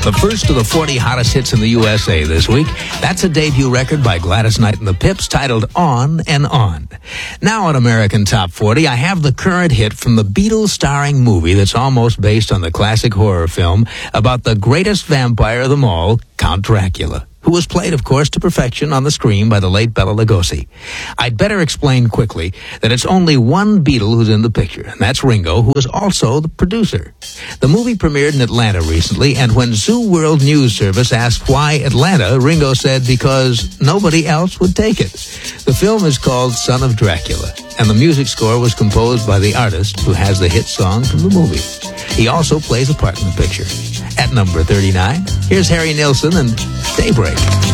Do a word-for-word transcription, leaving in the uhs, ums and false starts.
The first of the forty hottest hits in the U S A this week. That's a debut record by Gladys Knight and the Pips titled On and On. Now on American Top forty, I have the current hit from the Beatles starring movie that's almost based on the classic horror film about the greatest vampire of them all, Count Dracula, who was played, of course, to perfection on the screen by the late Bela Lugosi. I'd better explain quickly that it's only one Beatle who's in the picture, and that's Ringo, who is also the producer. The movie premiered in Atlanta recently, and when Zoo World News Service asked why Atlanta, Ringo said because nobody else would take it. The film is called Son of Dracula, and the music score was composed by the artist who has the hit song from the movie. He also plays a part in the picture. At number thirty-nine, here's Harry Nilsson and Daybreak.